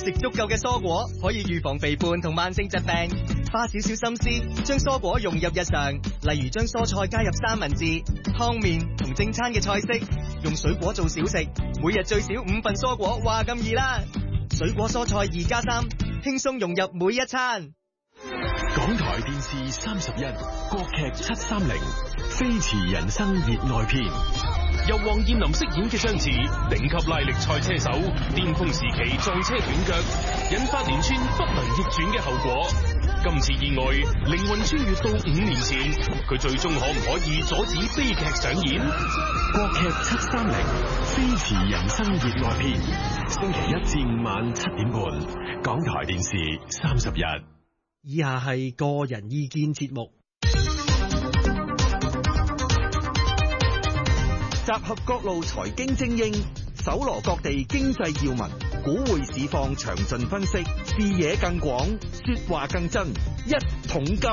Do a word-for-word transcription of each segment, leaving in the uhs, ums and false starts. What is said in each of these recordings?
食足夠嘅蔬果可以預防肥胖同慢性疾病，花少少心思將蔬果融入日常，例如將蔬菜加入三文治、湯麵同正餐嘅菜式，用水果做小食，每日最少五份蔬果，話咁易啦！水果蔬菜二加三，輕鬆融入每一餐。 港台電視三十一，國劇七三零，飛馳人生熱愛篇。 由黃艷琳飾演嘅張智，頂級拉力賽車手，巔峰時期撞車斷腳，引發連串不能逆轉嘅後果。今次意外，靈魂穿越到五年前，佢最終可唔可以阻止悲劇上演？ 國劇七三零，飛馳人生熱愛篇，星期一至五晚七點半，港台電視三十一。 以下係個人意見節目。集合各路財經精英，搜羅各地經濟要聞，股匯市況詳盡分析，視野更廣，說話更真。一桶金。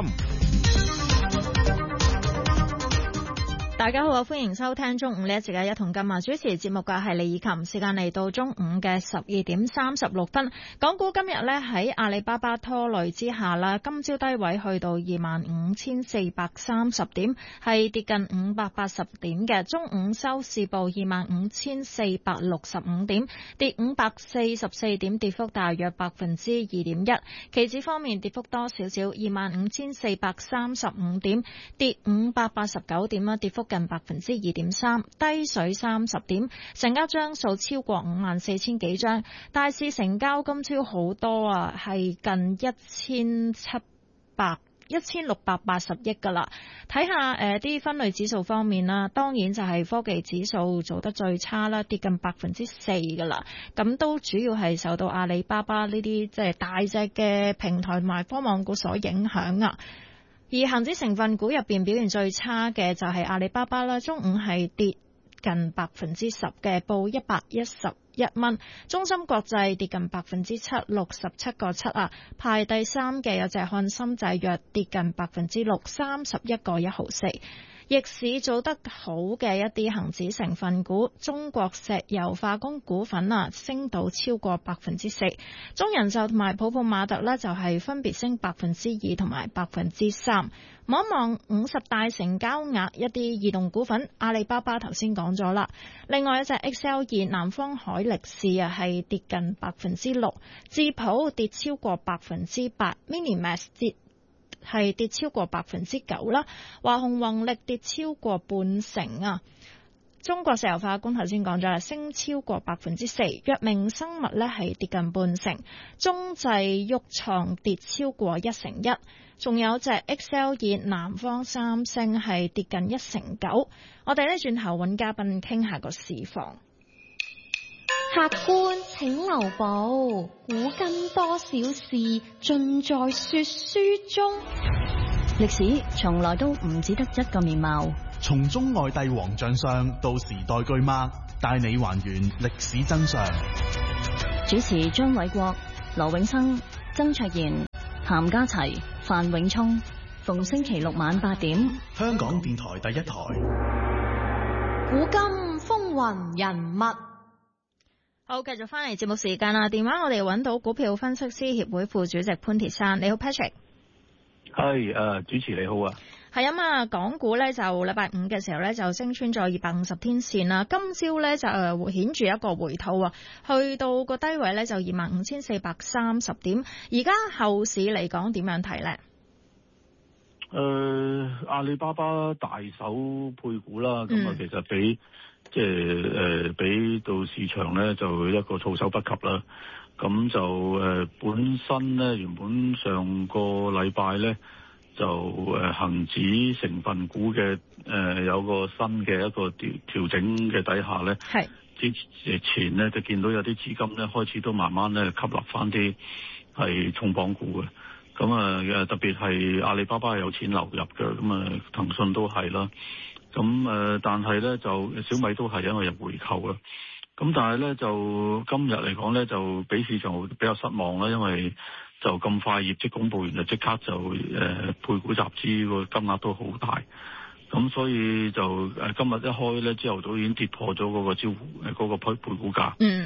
大家好，歡迎收聽中午呢一節嘅一桶金啊！主持節目嘅係李以琴，時間嚟到中午嘅十二點三十六分。港股今日呢喺阿里巴巴拖累之下啦，今朝低位去到二萬五千四百三十點，係跌近五百八十點嘅。中午收市報二萬五千四百六十五點，跌五百四十四點，跌幅大約百分之二點一。期指方面跌幅多少少，二萬五千四百三十五點，跌五百八十九點啦，跌幅近百分之二點三，低水三十點，成交張數超過五萬四千幾張，大市成交今朝好多啊，係近一千七百一千六百八十億噶啦。睇下誒啲分類指數方面啦，當然就係科技指數做得最差啦，跌近百分之四噶啦。咁都主要係受到阿里巴巴呢啲即係大隻嘅平台同埋科網股所影響啊。而恒指成分股入邊表現最差嘅就係阿里巴巴啦，中午係跌近百分之十嘅，報一百一十一蚊。中芯國際跌近百分之七，六十七個七啊。排第三嘅有隻漢森製藥跌近百分之六，三十一個一毫四。逆市做得好嘅一啲恒指成分股，中國石油化工股份啊，升到超過百分之四。中人壽同埋普普馬特呢，就係分別升百分之二同埋百分之三。望一望五十大成交額一啲移動股份，阿里巴巴頭先講咗啦。另外一隻 X L 二南方海力士啊，係跌近百分之六，智普跌超過百分之八 ，Minimax 跌。係跌超過百分之九啦，華虹宏力跌超過半成啊。中國石油化工頭先講咗啦，升超過百分之四，藥明生物咧係跌近半成，中製旭創跌超過一成一，仲有隻 X L 二南方三星係跌近一成九。我哋咧轉頭揾嘉賓傾下個市況。 客官請留步，古今多少事，盡在說書中。 歷史從來都唔只得一個面貌， 從中外帝王將相到時代巨擘，帶你還原歷史真相。 主持張偉國、羅永生、曾卓賢、譚家齊、范永聰，逢星期六晚八點， 香港電台第一台。 古今風雲人物。 好，繼續翻嚟節目時間啦。電話我哋揾到股票分析師協會副主席潘鐵珊，你好 Patrick。 係誒、呃，主持你好啊。 係啊嘛，港股咧就禮拜五嘅時候咧就升穿咗二百五十天線啦。今朝咧就誒顯著一個回吐啊，去到個低位咧就二萬五千四百三十點。而家後市嚟講點樣睇咧？ 誒、呃，阿里巴巴大手配股啦，咁啊其實比。即係誒，俾到市場咧就一個措手不及啦。咁就誒、呃、本身咧原本上個禮拜咧就誒恆指成分股嘅誒、呃、有個新嘅一個調調整嘅底下咧，係之前咧就見到有啲資金咧開始都慢慢咧吸納翻啲係重磅股嘅。咁啊誒特別係阿里巴巴係有錢流入嘅，咁啊騰訊都係啦。咁誒、呃，但係咧就小米都係因為入回購啦。咁但係咧就今日嚟講咧就俾市場比較失望啦，因為就咁快業績公佈完就即刻就誒、呃、配股集資個金額都好大。咁所以就誒、呃、今日一開咧朝頭早已經跌破咗嗰個招呼誒嗰個配配股價。嗯。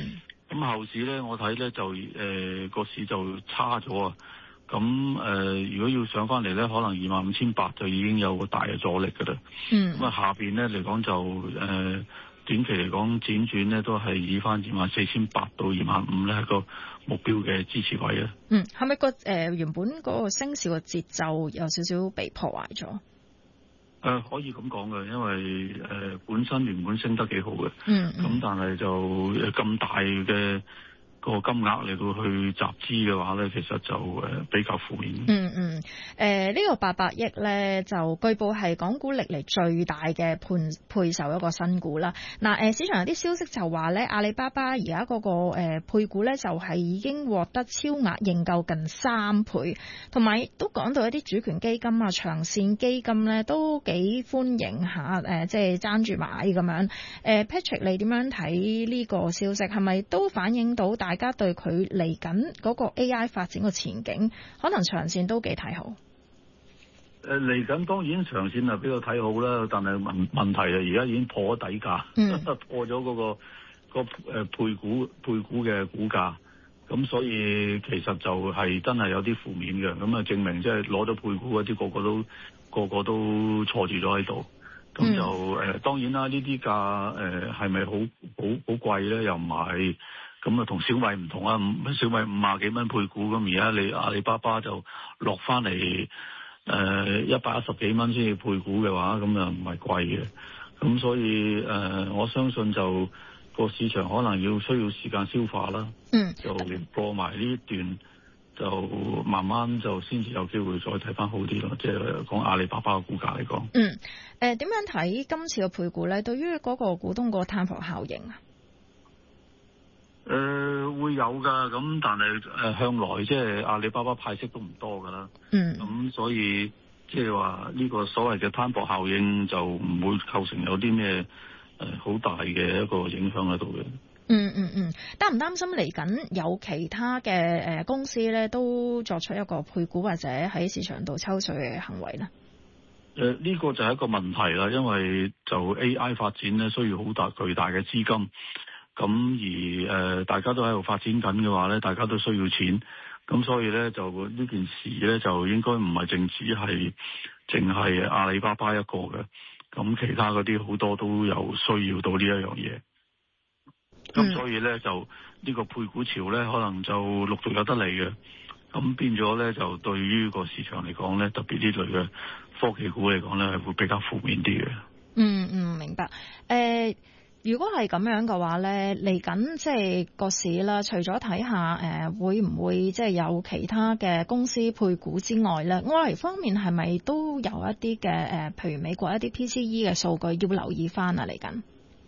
咁後市咧，我睇咧就誒個、呃、市就差咗啊。咁誒、呃，如果要上翻嚟咧，可能二萬五千八就已經有個大嘅阻力㗎啦。嗯。咁啊，下邊咧嚟講就誒、呃、短期嚟講輾轉咧都係以翻二萬四千八到二萬五咧係個目標嘅支持位啊。 嗯，係咪個誒原本嗰個升市嘅節奏有少少被破壞咗？誒、 呃，可以咁講嘅，因為誒、呃、本身原本升得幾好嘅。嗯。咁、嗯、但係就咁大嘅個金額嚟到去集資嘅話咧，其實就誒比較負面。 嗯嗯，誒、呃、呢、這個八百億咧，就據報係港股歷嚟最大嘅配配售一個新股啦。嗱、呃、誒，市場有啲消息就話咧，阿里巴巴而家嗰個誒、呃、配股咧，就係、是、已經獲得超額認購近三倍，同埋都講到一啲主權基金啊、長線基金咧，都幾歡迎下誒、呃，即係爭住買咁樣。誒、呃、Patrick， 你點樣睇呢個消息？係咪都反映到大大家對佢嚟緊嗰個 A I 發展嘅前景，可能長線都幾睇好。 誒嚟緊當然長線係比較睇好啦，但係問問題係而家已經破咗底價，嗯、破咗嗰、嗰個、嗰個誒配股配股嘅股價，咁所以其實就係真係有啲負面嘅，咁啊證明即係攞咗配股嗰啲個個都個個都坐住咗喺度，咁就誒、嗯呃、當然啦，呢啲價誒係咪好好好貴咧？又唔係。咁啊，同小米唔同啊，小米五廿幾蚊配股，咁而家你阿里巴巴就落翻嚟誒一百一十幾蚊先至配股嘅話，咁啊唔係貴嘅。咁所以誒、呃，我相信就個市場可能要需要時間消化啦。嗯，就過埋呢一段，就慢慢就先至有機會再睇翻好啲咯。即係講阿里巴巴嘅股價嚟講。嗯，誒、 呃、點樣睇今次嘅配股咧？對於嗰個股東個攤薄效應啊？ 誒、呃，會有噶，咁但係誒、呃、向來即係阿里巴巴派息都唔多噶啦，嗯，咁所以即係話呢個所謂嘅攤薄效應就唔會構成有啲咩誒好大嘅一個影響喺度嘅。 嗯嗯嗯，擔唔擔心嚟緊有其他嘅誒、呃、公司咧都作出一個配股或者喺市場度抽水嘅行為咧？ 誒、呃，呢、這個就係一個問題啦，因為就 A I 發展咧需要好大巨大嘅資金。咁而誒、呃、大家都喺度發展緊嘅話咧，大家都需要錢，咁所以咧就呢件事咧就應該唔係淨止係淨係阿里巴巴一個嘅，咁其他嗰啲好多都有需要到呢一樣嘢。咁所以咧就呢個配股潮咧，可能就陸續有得嚟嘅，咁變咗咧就對於個市場嚟講咧，特別呢類嘅科技股嚟講咧，係會比較負面啲嘅。嗯嗯，明白。誒、呃。如果係咁樣嘅話咧，嚟緊即係個市啦，除咗睇下誒會唔會即係有其他嘅公司配股之外咧，外圍方面係咪都有一啲嘅誒，譬如美國一啲 P C E 嘅數據要留意翻啊？嚟緊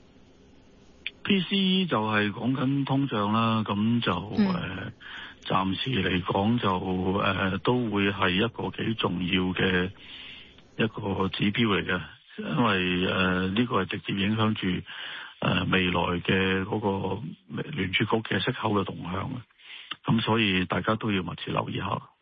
P C E 就係講緊通脹啦，咁就誒、嗯呃、暫時嚟講就誒、呃、都會係一個幾重要嘅一個指標嚟嘅，因為誒呢、呃這個係直接影響住誒、呃，未來嘅嗰個聯儲局嘅息口嘅動向，咁所以大家都要密切留意下。